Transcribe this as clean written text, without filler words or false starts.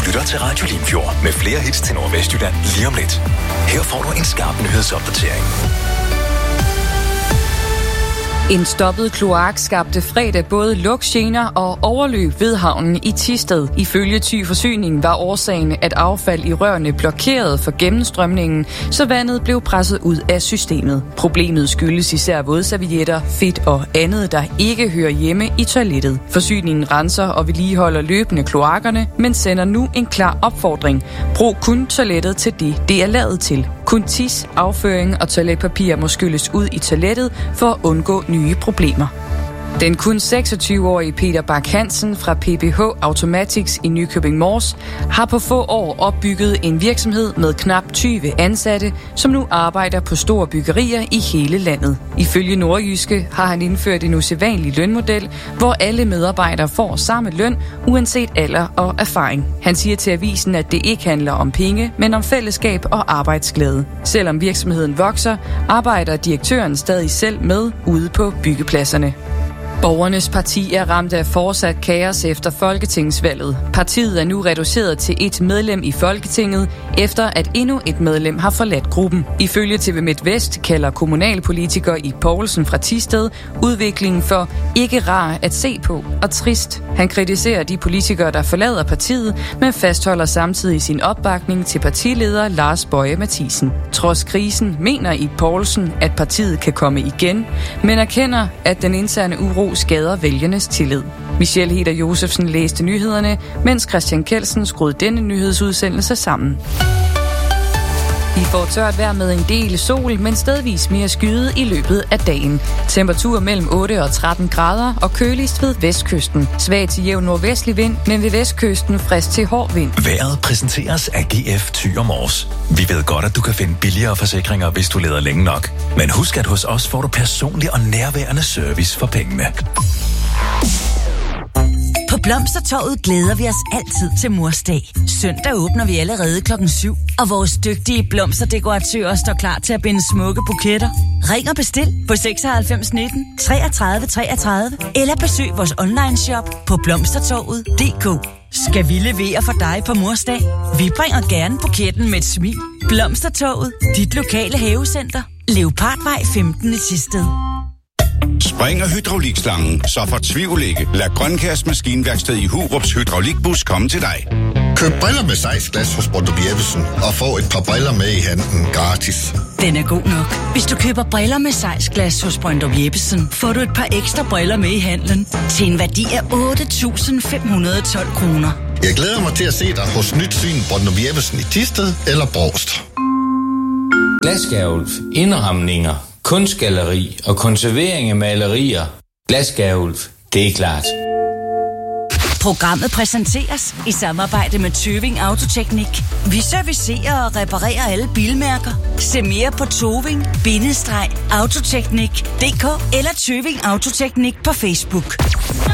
lytter til Radio Limfjord med flere hits til Nordvestjylland lige om lidt. Her får du en skarp nyhedsopdatering. En stoppet kloak skabte fredag både lugtgener og overløb ved havnen i Thisted. Ifølge Thy Forsyning var årsagen, at affald i rørene blokerede for gennemstrømningen, så vandet blev presset ud af systemet. Problemet skyldes især vådservietter, fedt og andet, der ikke hører hjemme i toilettet. Forsyningen renser og vedligeholder løbende kloakkerne, men sender nu en klar opfordring. Brug kun toilettet til det er lavet til. Kun tis, afføring og toiletpapir må skylles ud i toilettet for at undgå nye problemer. Den kun 26-årige Peter Bak Hansen fra PPH Automatics i Nykøbing Mors har på få år opbygget en virksomhed med knap 20 ansatte, som nu arbejder på store byggerier i hele landet. Ifølge Nordjyske har han indført en usædvanlig lønmodel, hvor alle medarbejdere får samme løn, uanset alder og erfaring. Han siger til avisen, at det ikke handler om penge, men om fællesskab og arbejdsglæde. Selvom virksomheden vokser, arbejder direktøren stadig selv med ude på byggepladserne. Borgernes parti er ramt af fortsat kaos efter folketingsvalget. Partiet er nu reduceret til et medlem i Folketinget, efter at endnu et medlem har forladt gruppen. Ifølge TV MidtVest kalder kommunalpolitiker Ib Poulsen fra Thisted udviklingen for ikke rar at se på og trist. Han kritiserer de politikere, der forlader partiet, men fastholder samtidig sin opbakning til partileder Lars Boje Mathiesen. Trods krisen mener Ib Poulsen, at partiet kan komme igen, men erkender, at den interne uro skader vælgernes tillid. Michelle Heder Josefsen læste nyhederne, mens Christian Kelsen skruede denne nyhedsudsendelse sammen. Vi får tørt vejr med en del sol, men stedvis mere skyet i løbet af dagen. Temperatur mellem 8 og 13 grader og køligst ved vestkysten. Svag til jævn nordvestlig vind, men ved vestkysten frisk til hård vind. Vejret præsenteres af GF Thy og Mors. Vi ved godt, at du kan finde billigere forsikringer, hvis du leder længe nok. Men husk, at hos os får du personlig og nærværende service for pengene. På Blomstertorvet glæder vi os altid til Mors Dag. Søndag åbner vi allerede 7:00, og vores dygtige blomsterdekoratører står klar til at binde smukke buketter. Ring og bestil på 96 19 33 33 eller besøg vores online shop på blomstertorvet.dk. Skal vi levere for dig på Mors Dag? Vi bringer gerne buketten med et smil. Blomstertorvet, dit lokale havecenter. Leopardvej 15 i Thisted. Spring og hydraulikslangen, så fortvivl ikke. Lad Grønkærs Maskinværksted i Hurups hydraulikbus komme til dig. Køb briller med sejsglas hos Brøndum Jeppesen og få et par briller med i handen gratis. Den er god nok. Hvis du køber briller med sejsglas hos Brøndum Jeppesen, får du et par ekstra briller med i handlen til en værdi af 8.512 kroner. Jeg glæder mig til at se dig hos Nyt Syn Brøndum Jeppesen i Thisted eller Brovst. Glasgavl, indramninger, kunstgalleri og konservering af malerier. Glasgavl, det er klart. Programmet præsenteres i samarbejde med Tøving Autoteknik. Vi servicerer og reparerer alle bilmærker. Se mere på toving-autoteknik.dk eller Tøving Autoteknik på Facebook.